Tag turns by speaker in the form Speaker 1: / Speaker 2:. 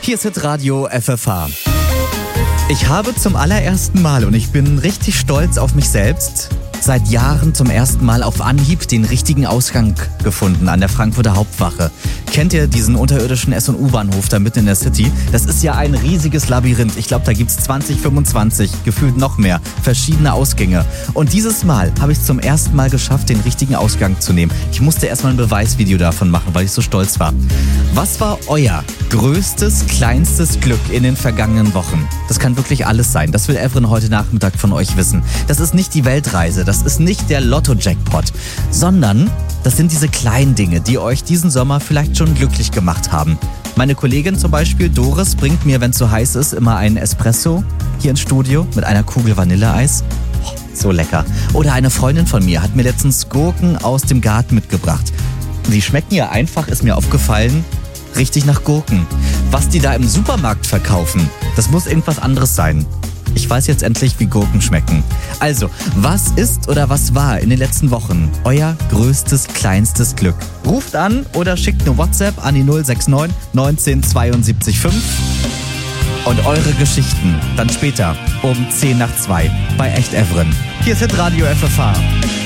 Speaker 1: Hier ist Hitradio FFH. Ich habe zum allerersten Mal, und ich bin richtig stolz auf mich selbst, seit Jahren zum ersten Mal auf Anhieb den richtigen Ausgang gefunden an der Frankfurter Hauptwache. Kennt ihr diesen unterirdischen S- und U-Bahnhof da mitten in der City? Das ist ja ein riesiges Labyrinth. Ich glaube, da gibt's 20, 25, gefühlt noch mehr, verschiedene Ausgänge. Und dieses Mal habe ich es zum ersten Mal geschafft, den richtigen Ausgang zu nehmen. Ich musste erstmal ein Beweisvideo davon machen, weil ich so stolz war. Was war euer größtes, kleinstes Glück in den vergangenen Wochen? Das kann wirklich alles sein. Das will Evren heute Nachmittag von euch wissen. Das ist nicht die Weltreise, das ist nicht der Lotto-Jackpot, sondern das sind diese kleinen Dinge, die euch diesen Sommer vielleicht schon glücklich gemacht haben. Meine Kollegin zum Beispiel, Doris, bringt mir, wenn es so heiß ist, immer einen Espresso hier ins Studio mit einer Kugel Vanilleeis. Oh, so lecker. Oder eine Freundin von mir hat mir letztens Gurken aus dem Garten mitgebracht. Die schmecken ja einfach, ist mir aufgefallen, richtig nach Gurken. Was die da im Supermarkt verkaufen, das muss irgendwas anderes sein. Ich weiß jetzt endlich, wie Gurken schmecken. Also, was ist oder was war in den letzten Wochen euer größtes, kleinstes Glück? Ruft an oder schickt eine WhatsApp an die 069 19 72 5 und eure Geschichten dann später um 10 nach 2 bei Echt Evren. Hier ist Hitradio FFH.